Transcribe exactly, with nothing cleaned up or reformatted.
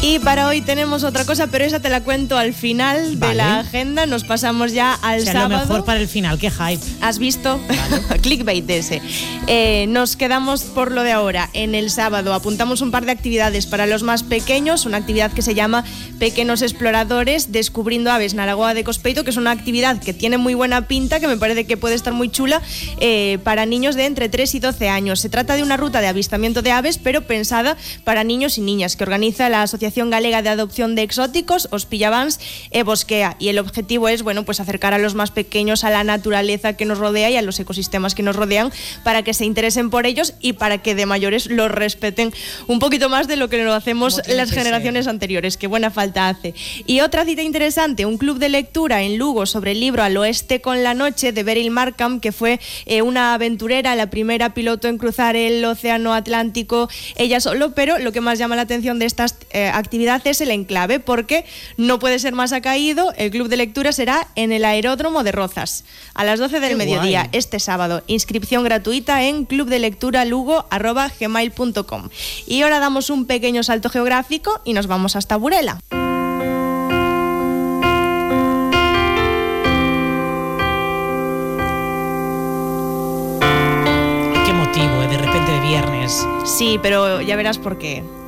Y para hoy tenemos otra cosa, pero esa te la cuento al final vale. de la agenda. Nos pasamos ya al o sea, sábado. Lo mejor para el final, qué hype. ¿Has visto? Vale. Clickbait ese. Eh, nos quedamos por lo de ahora. En el sábado apuntamos un par de actividades para los más pequeños. Una actividad que se llama Pequenos Exploradores Descubriendo Aves na Lagoa de Cospeito, que es una actividad que tiene muy buena pinta, que me parece que puede estar muy chula eh, para niños de entre tres y doce años. Se trata de una ruta de avistamiento de aves, pero pensada para niños y niñas, que organiza la Asociación Galega de Adopción de Exóticos, Os Pillavans e Bosquea, y el objetivo es, bueno, pues acercar a los más pequeños a la naturaleza que nos rodea y a los ecosistemas que nos rodean, para que se interesen por ellos y para que de mayores los respeten un poquito más de lo que lo hacemos las generaciones ser. anteriores, que buena falta hace. Y otra cita interesante, un club de lectura en Lugo sobre el libro Al Oeste con la Noche de Beryl Markham, que fue eh, una aventurera, la primera piloto en cruzar el océano Atlántico ella solo, pero lo que más llama la atención de estas eh, actividad es el enclave, porque no puede ser más acaído. El club de lectura será en el aeródromo de Rozas a las doce del Qué mediodía guay. Este sábado. Inscripción gratuita en clubdelecturalugo arroba gmail punto com. Y ahora damos un pequeño salto geográfico y nos vamos hasta Burela. Qué motivo, ¿eh? De repente de viernes. Sí, pero ya verás por qué.